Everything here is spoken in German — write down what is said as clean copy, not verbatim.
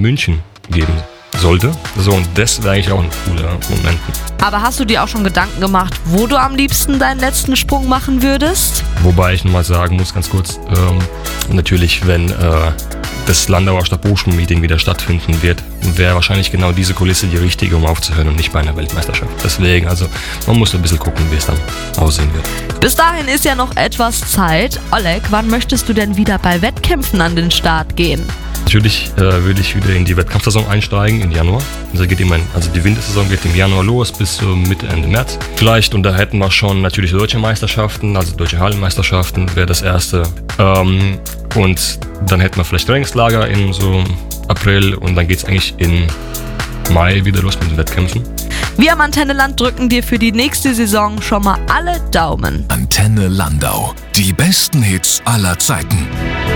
München geben sollte. So, und das wäre eigentlich auch ein cooler Moment. Aber hast du dir auch schon Gedanken gemacht, wo du am liebsten deinen letzten Sprung machen würdest? Wobei ich nochmal sagen muss, ganz kurz, natürlich, wenn das Landauer Stabhochsprung-Meeting wieder stattfinden wird, wäre wahrscheinlich genau diese Kulisse die richtige, um aufzuhören und nicht bei einer Weltmeisterschaft. Deswegen, also man muss ein bisschen gucken, wie es dann aussehen wird. Bis dahin ist ja noch etwas Zeit. Oleg, wann möchtest du denn wieder bei Wettkämpfen an den Start gehen? Natürlich würde ich wieder in die Wettkampfsaison einsteigen im Januar. Also die Wintersaison geht im Januar los bis Mitte, Ende März. Vielleicht, und da hätten wir schon natürlich deutsche Meisterschaften, also deutsche Hallenmeisterschaften wäre das erste. Und dann hätten wir vielleicht Trainingslager im so April und dann geht es eigentlich im Mai wieder los mit den Wettkämpfen. Wir am Antenne Land drücken dir für die nächste Saison schon mal alle Daumen. Antenne Landau. Die besten Hits aller Zeiten.